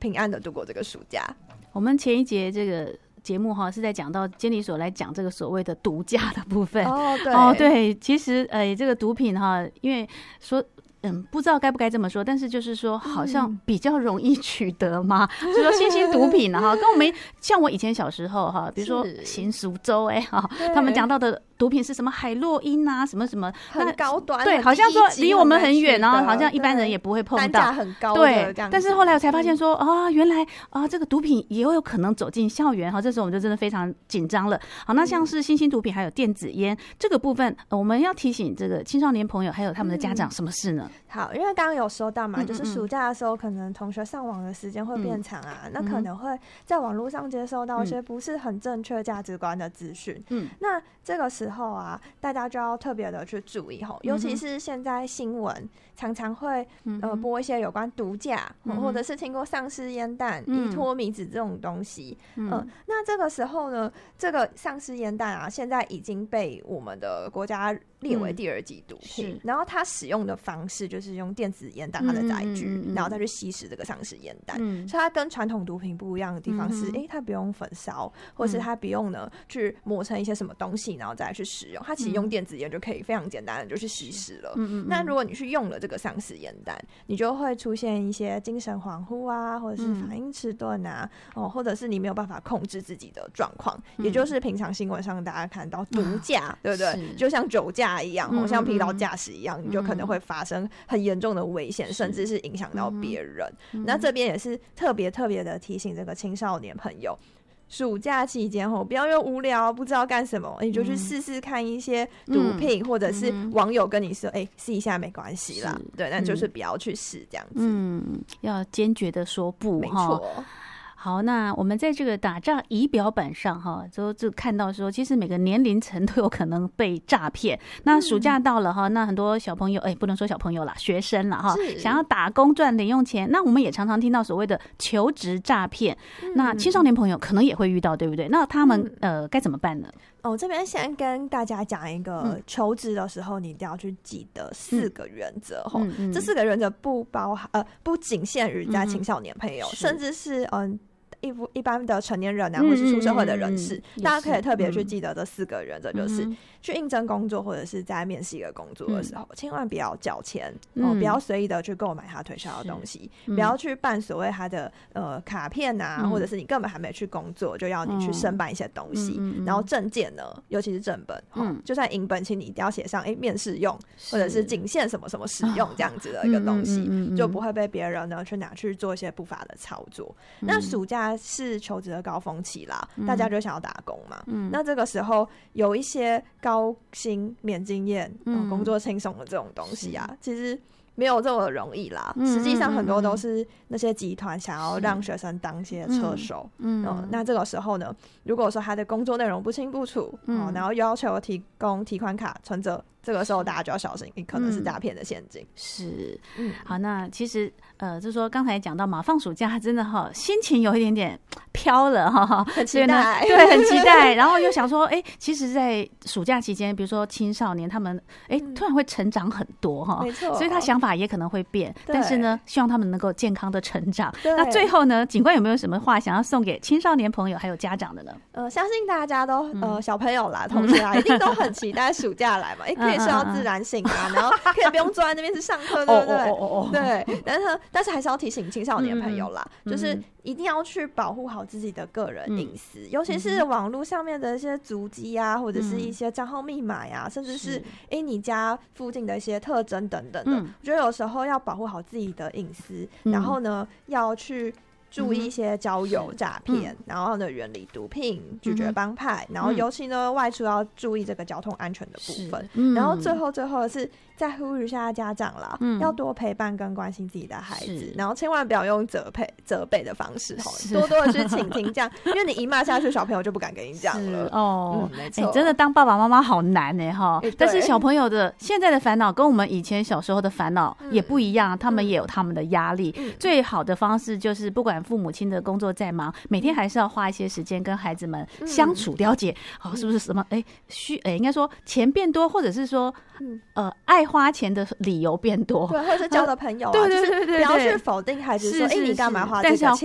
平安的度过这个暑假。 我们前一节这个节目是在讲到监理所来讲这个所谓的毒驾的部分。对，其实这个毒品因为说不知道该不该这么说，但是就是说好像比较容易取得嘛，就说新兴毒品跟我们像我以前小时候比如说新苏州他们讲到的毒品是什么海洛因啊，什么什么很高端， 对，好像说离我们很远，然后好像一般人也不会碰到， 单价很高的对这样子。 但是后来我才发现说原来这个毒品也有可能走进校园这时候我们就真的非常紧张了。好，那像是新兴毒品还有电子烟这个部分，我们要提醒这个青少年朋友还有他们的家长什么事呢？ 好，因为刚刚有说到嘛，就是暑假的时候可能同学上网的时间会变长那可能会在网络上接收到一些不是很正确价值观的资讯。那这个时候大家就要特别的去注意尤其是现在新闻常常会播一些有关毒驾或者是听过丧尸烟弹、依托米子这种东西。那这个时候呢，这个丧尸烟弹现在已经被我们的国家列为第2级毒品，然后它使用的方式就是用电子烟当它的载具，然后再去吸食这个丧尸烟弹。所以它跟传统毒品不一样的地方是它不用焚烧，或是它不用呢去磨成一些什么东西然后再去使用，它其实用电子烟就可以非常简单的就去吸食了。那如果你去用了这个丧尸烟弹，你就会出现一些精神恍惚或者是反应迟钝或者是你没有办法控制自己的状况，也就是平常新闻上大家看到毒驾对不对？就像酒驾一样像疲劳驾驶一样，你就可能会发生很严重的危险，甚至是影响到别人。那这边也是特别的提醒这个青少年朋友，暑假期间不要因为无聊不知道干什么你就去试试看一些毒品，或者是网友跟你说试一下没关系啦，对，那就是不要去试这样子。 要坚决的说不。 没错。 好，那我们在这个打诈仪表板上就看到说，其实每个年龄层都有可能被诈骗。那暑假到了那很多小朋友不能说小朋友啦，学生啦想要打工赚零用钱。那我们也常常听到所谓的求职诈骗，那青少年朋友可能也会遇到，对不对？那他们该怎么办呢？ 这边先跟大家讲一个求职的时候你一定要去记得4个原则这4个原则不仅限于在青少年朋友，甚至是一般的成年人或是出社会的人士，大家可以特别去记得这4个原则，就是去应征工作或者是在面试一个工作的时候，千万不要缴钱不要随意的去购买他推销的东西，不要去办所谓他的卡片或者是你根本还没去工作就要你去申办一些东西，然后证件呢，尤其是正本就算影本，请你一定要写上面试用或者是仅限什么什么使用这样子的一个东西，就不会被别人呢去拿去做一些不法的操作。那暑假是求职的高峰期啦，大家就想要打工嘛，那这个时候有一些高薪免经验工作轻松的这种东西其实没有这么容易啦，实际上很多都是那些集团想要让学生当些车手。那这个时候呢，如果说他的工作内容不清不楚然后要求提供提款卡存折，这个时候大家就要小心，可能是诈骗的陷阱。 是，好，那其实就是说刚才讲到嘛，放暑假真的心情有一点点飘了很期待， 对，很期待。然后又想说，其实，在暑假期间，比如说青少年他们，突然会成长很多没错， 所以他想法也可能会变。但是呢，希望他们能够健康的成长。那最后呢，警官有没有什么话想要送给青少年朋友还有家长的呢？ 相信大家都小朋友啦、同学一定都很期待暑假来嘛，可以睡到自然醒然后可以不用坐在那边是上课，对不对？对，但是还是要提醒青少年朋友啦，就是一定要去保护好自己的个人隐私，尤其是网络上面的一些足迹或者是一些账号密码甚至是你家附近的一些特征等等的，我觉得有时候要保护好自己的隐私，然后呢要去注意一些交友诈骗，然后呢远离毒品，拒绝帮派，然后尤其呢外出要注意这个交通安全的部分，然后最后是再呼吁一下家长啦，要多陪伴跟关心自己的孩子，然后千万不要用责备的方式多多的去倾听这样，因为你一骂下去小朋友就不敢跟你讲了没错， 真的当爸爸妈妈好难但是小朋友的现在的烦恼跟我们以前小时候的烦恼也不一样，他们也有他们的压力，最好的方式就是不管父母亲的工作再忙，每天还是要花一些时间跟孩子们相处，了解是不是什么应该说钱变多，或者是说爱花钱的理由变多， 对，或者是交的朋友对， 不要去否定孩子说你干嘛花这个钱，